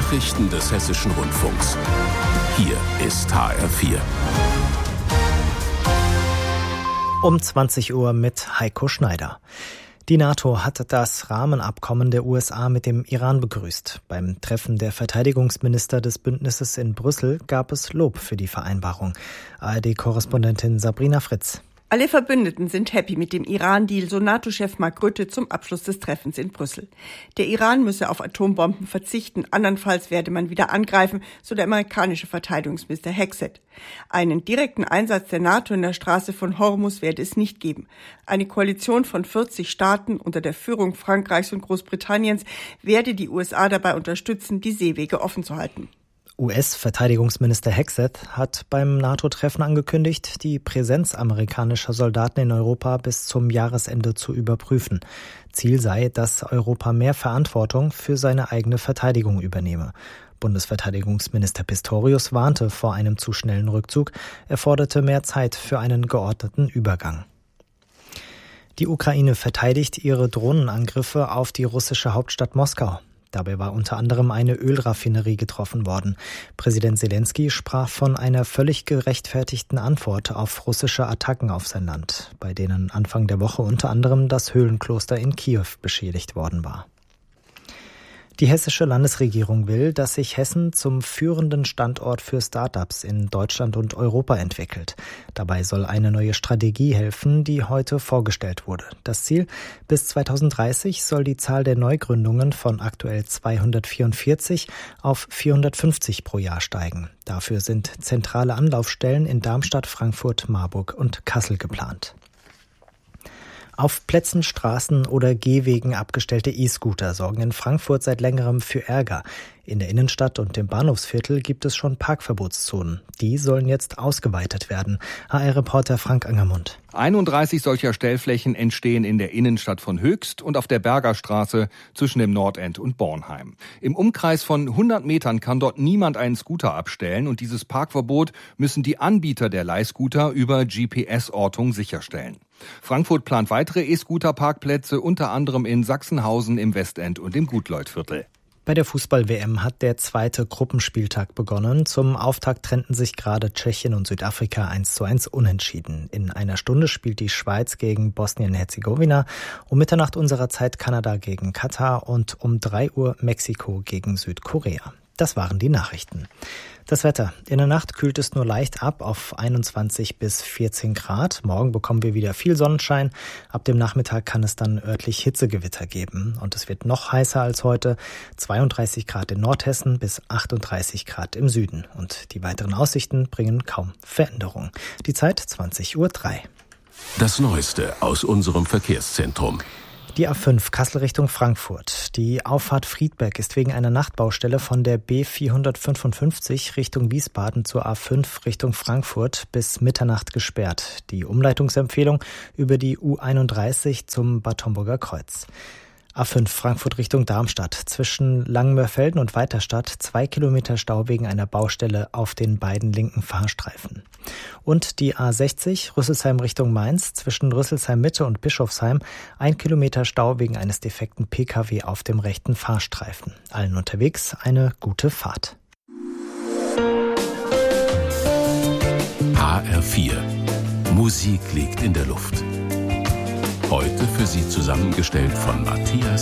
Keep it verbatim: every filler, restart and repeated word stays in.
Nachrichten des Hessischen Rundfunks. Hier ist H R vier. Um zwanzig Uhr mit Heiko Schneider. Die NATO hat das Rahmenabkommen der U S A mit dem Iran begrüßt. Beim Treffen der Verteidigungsminister des Bündnisses in Brüssel gab es Lob für die Vereinbarung. A R D-Korrespondentin Sabrina Fritz. Alle Verbündeten sind happy mit dem Iran-Deal, so NATO-Chef Mark Rutte zum Abschluss des Treffens in Brüssel. Der Iran müsse auf Atombomben verzichten, andernfalls werde man wieder angreifen, so der amerikanische Verteidigungsminister Hegseth. Einen direkten Einsatz der NATO in der Straße von Hormuz werde es nicht geben. Eine Koalition von vierzig Staaten unter der Führung Frankreichs und Großbritanniens werde die U S A dabei unterstützen, die Seewege offen zu halten. U S-Verteidigungsminister Hegseth hat beim NATO-Treffen angekündigt, die Präsenz amerikanischer Soldaten in Europa bis zum Jahresende zu überprüfen. Ziel sei, dass Europa mehr Verantwortung für seine eigene Verteidigung übernehme. Bundesverteidigungsminister Pistorius warnte vor einem zu schnellen Rückzug. Er forderte mehr Zeit für einen geordneten Übergang. Die Ukraine verteidigt ihre Drohnenangriffe auf die russische Hauptstadt Moskau. Dabei war unter anderem eine Ölraffinerie getroffen worden. Präsident Selenskyj sprach von einer völlig gerechtfertigten Antwort auf russische Attacken auf sein Land, bei denen Anfang der Woche unter anderem das Höhlenkloster in Kiew beschädigt worden war. Die hessische Landesregierung will, dass sich Hessen zum führenden Standort für Start-ups in Deutschland und Europa entwickelt. Dabei soll eine neue Strategie helfen, die heute vorgestellt wurde. Das Ziel: bis zweitausenddreißig soll die Zahl der Neugründungen von aktuell zweihundertvierundvierzig auf vierhundertfünfzig pro Jahr steigen. Dafür sind zentrale Anlaufstellen in Darmstadt, Frankfurt, Marburg und Kassel geplant. Auf Plätzen, Straßen oder Gehwegen abgestellte E-Scooter sorgen in Frankfurt seit längerem für Ärger. In der Innenstadt und dem Bahnhofsviertel gibt es schon Parkverbotszonen. Die sollen jetzt ausgeweitet werden. H R-Reporter Frank Angermund. einunddreißig solcher Stellflächen entstehen in der Innenstadt von Höchst und auf der Bergerstraße zwischen dem Nordend und Bornheim. Im Umkreis von hundert Metern kann dort niemand einen Scooter abstellen und dieses Parkverbot müssen die Anbieter der Leihscooter über G P S-Ortung sicherstellen. Frankfurt plant weitere E-Scooter-Parkplätze, unter anderem in Sachsenhausen, im Westend und im Gutleufviertel. Bei der Fußball-W M hat der zweite Gruppenspieltag begonnen. Zum Auftakt trennten sich gerade Tschechien und Südafrika eins zu eins unentschieden. In einer Stunde spielt die Schweiz gegen Bosnien-Herzegowina, um Mitternacht unserer Zeit Kanada gegen Katar und um drei Uhr Mexiko gegen Südkorea. Das waren die Nachrichten. Das Wetter. In der Nacht kühlt es nur leicht ab auf einundzwanzig bis vierzehn Grad. Morgen bekommen wir wieder viel Sonnenschein. Ab dem Nachmittag kann es dann örtlich Hitzegewitter geben. Und es wird noch heißer als heute. zweiunddreißig Grad in Nordhessen bis achtunddreißig Grad im Süden. Und die weiteren Aussichten bringen kaum Veränderung. Die Zeit zwanzig Uhr drei. Das Neueste aus unserem Verkehrszentrum. Die A fünf Kassel Richtung Frankfurt. Die Auffahrt Friedberg ist wegen einer Nachtbaustelle von der B vierhundertfünfundfünfzig Richtung Wiesbaden zur A fünf Richtung Frankfurt bis Mitternacht gesperrt. Die Umleitungsempfehlung über die U einunddreißig zum Bad Homburger Kreuz. A fünf Frankfurt Richtung Darmstadt. Zwischen Langenmörfelden und Weiterstadt zwei Kilometer Stau wegen einer Baustelle auf den beiden linken Fahrstreifen. Und die A sechzig Rüsselsheim Richtung Mainz zwischen Rüsselsheim Mitte und Bischofsheim ein Kilometer Stau wegen eines defekten P K W auf dem rechten Fahrstreifen. Allen unterwegs eine gute Fahrt. H R vier. Musik liegt in der Luft. Heute für Sie zusammengestellt von Matthias